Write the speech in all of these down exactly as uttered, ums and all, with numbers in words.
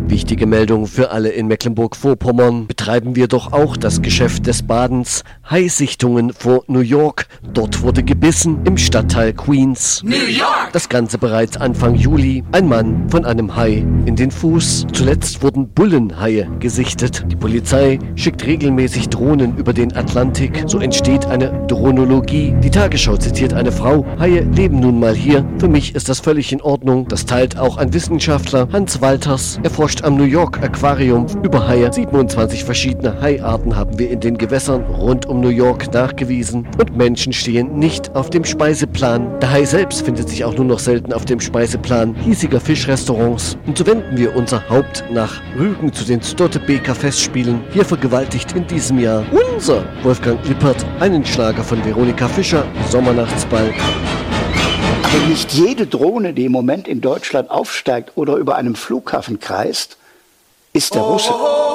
Wichtige Meldung für alle in Mecklenburg-Vorpommern. Betreiben wir doch auch das Geschäft des Badens. Hai-Sichtungen vor New York. Dort wurde gebissen im Stadtteil Queens. New York! Das Ganze bereits Anfang Juli. Ein Mann von einem Hai in den Fuß. Zuletzt wurden Bullenhaie gesichtet. Die Polizei schickt regelmäßig Drohnen über den Atlantik. So entsteht eine Dronologie. Die Tagesschau zitiert eine Frau. Haie leben nun mal hier. Für mich ist das völlig in Ordnung. Das teilt auch ein Wissenschaftler. Hans Walters. Er forscht am New York Aquarium über Haie. siebenundzwanzig verschiedene Haiarten haben wir in den Gewässern rund um New York nachgewiesen. Und Menschen stehen nicht auf dem Speiseplan. Der Hai selbst findet sich auch nur noch selten auf dem Speiseplan hiesiger Fischrestaurants. Und so wenden wir unser Haupt nach Rügen zu den Stortebeker Festspielen. Hier vergewaltigt in diesem Jahr unser Wolfgang Lippert einen Schlager von Veronika Fischer, Sommernachtsball. Aber nicht jede Drohne, die im Moment in Deutschland aufsteigt oder über einem Flughafen kreist, ist der Russe.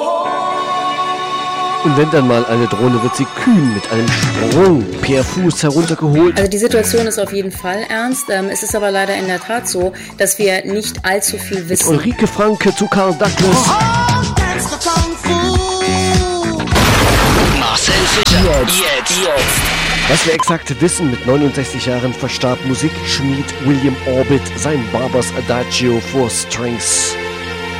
Und wenn dann mal eine Drohne, wird sie kühn mit einem Sprung per Fuß heruntergeholt. Also die Situation ist auf jeden Fall ernst. Ähm, es ist aber leider in der Tat so, dass wir nicht allzu viel wissen. Mit Ulrike Franke zu Karl Douglas. Marcel Fischer. Jetzt. Jetzt. Jetzt. Was wir exakt wissen, mit neunundsechzig Jahren verstarb Musikschmied William Orbit sein Barbers Adagio for Strings.